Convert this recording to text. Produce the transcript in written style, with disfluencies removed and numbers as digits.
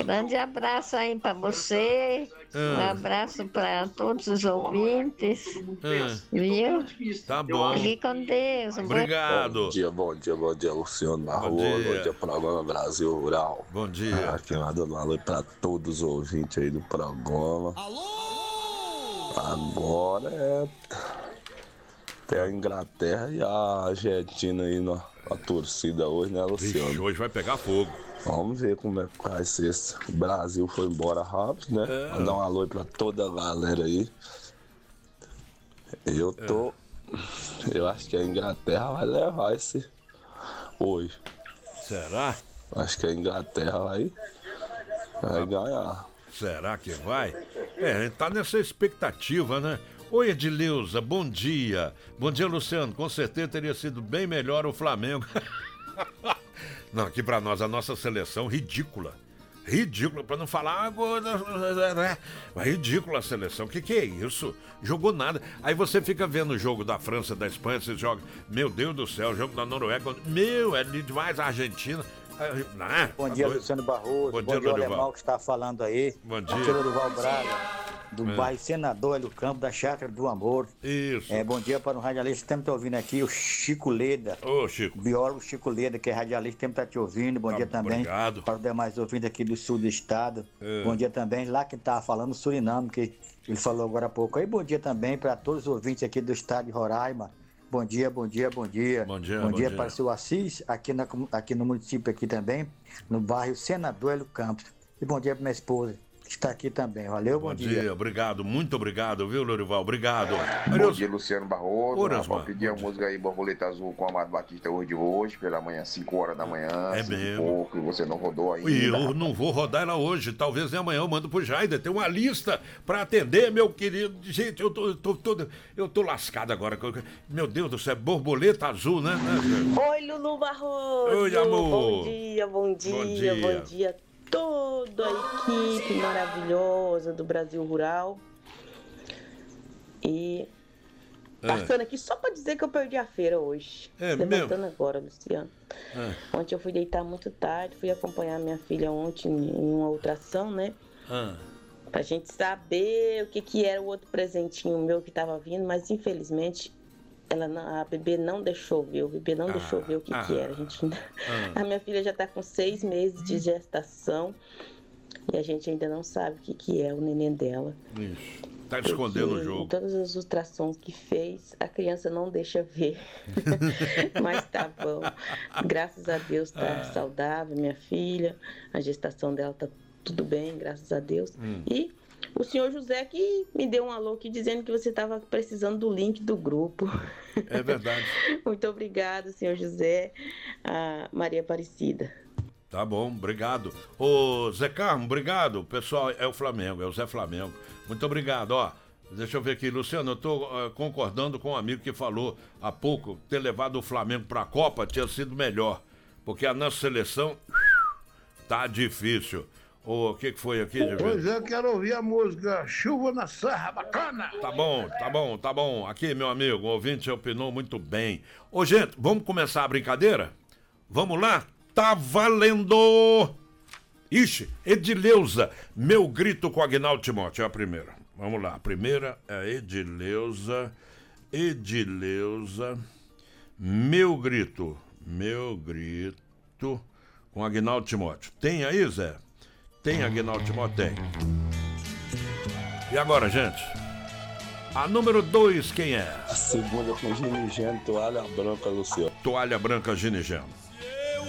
Grande abraço aí pra você. Um abraço pra todos os ouvintes. Viu? Tá bom. Fique com Deus. Obrigado. Bom dia, Luciano na Bom rua. dia. Bom dia, programa Brasil Rural. Bom dia. Aqui mandando um alô pra todos os ouvintes aí do programa. Agora tem a Inglaterra e a Argentina aí na torcida hoje, né, Luciano? Vixe, hoje vai pegar fogo. Vamos ver como é que vai ser esse. O Brasil foi embora rápido, né? Mandar um alô aí pra toda a galera aí. Eu acho que a Inglaterra vai levar esse hoje. Será? Acho que a Inglaterra vai ganhar. Será que vai? A gente tá nessa expectativa, né? Oi, Edileuza, bom dia. Bom dia, Luciano. Com certeza teria sido bem melhor o Flamengo. Não, aqui pra nós, a nossa seleção ridícula. Ridícula, pra não falar ridícula a seleção. Que é isso? Jogou nada. Aí você fica vendo o jogo da França, da Espanha, você joga, meu Deus do céu, o jogo da Noruega, é demais a Argentina. Bom dia, Luciano Barroso. Bom dia, Alemão que está falando aí. Bom dia. Aqui é o Lorival Braga, do bairro Senador, do Campo da Chácara do Amor. Isso. Bom dia para o radialista que sempre está ouvindo aqui, o Chico Leda. Ô, Chico. O biólogo Chico Leda, que é radialista, sempre está te ouvindo. Bom dia também. Obrigado. Para os demais ouvintes aqui do sul do estado. Bom dia também, lá que estava falando, Suriname, que ele falou agora há pouco. Aí, bom dia também para todos os ouvintes aqui do estado de Roraima. Bom dia. Bom dia Para o seu Assis, aqui no município aqui também, no bairro Senador Hélio Campos. E bom dia para minha esposa, que está aqui também. Valeu, bom dia. Obrigado, muito obrigado, viu, Lorival? Obrigado. Bom dia, Luciano Barroso. Osmar. Pedi a música aí, Borboleta Azul, com o Amado Batista hoje, pela manhã, 5 horas da manhã. É mesmo. Pouco, e você não rodou ainda. E eu não vou rodar ela hoje, talvez amanhã eu mando pro Jaider. Tem uma lista pra atender, meu querido. Gente, eu tô lascado agora. Meu Deus do céu, Borboleta Azul, né? Oi, Lulu Barroso. Oi, amor. Bom dia. Toda a equipe maravilhosa do Brasil Rural. E passando aqui só pra dizer que eu perdi a feira hoje. Levantando agora, Luciano. Ontem eu fui deitar muito tarde, fui acompanhar minha filha ontem em uma ultrassom, né? Pra gente saber o que era o outro presentinho meu que tava vindo, mas infelizmente a bebê não deixou ver, o bebê não deixou ver o que era. A minha filha já tá com 6 meses de gestação e a gente ainda não sabe o que é o neném dela. Isso. Tá escondendo o jogo. Em todas as ultrassons que fez, a criança não deixa ver. Mas tá bom. Graças a Deus tá saudável, minha filha. A gestação dela tá tudo bem, graças a Deus. E o senhor José que me deu um alô aqui dizendo que você estava precisando do link do grupo. É verdade. Muito obrigado, senhor José. A Maria Aparecida. Tá bom, obrigado. Ô, Zé Carmo, obrigado. Pessoal, é o Flamengo, é o Zé Flamengo. Muito obrigado, ó. Deixa eu ver aqui, Luciano, eu tô concordando com um amigo que falou há pouco, ter levado o Flamengo pra Copa tinha sido melhor, porque a nossa seleção tá difícil. O que foi aqui, Divino? Pois eu quero ouvir a música Chuva na Serra, bacana! Tá bom. Aqui, meu amigo, o ouvinte opinou muito bem. Ô, gente, vamos começar a brincadeira? Vamos lá? Tá valendo! Ixi, Edileuza, meu grito com Agnaldo Timóteo, é a primeira. Vamos lá, a primeira é Edileuza, meu grito com Agnaldo Timóteo. Tem aí, Zé? Tem Agnaldo Timóteo? Tem. E agora, gente? A número 2, quem é? A segunda com Ginigeno, Toalha Branca, Luciano. Toalha Branca, Ginigeno.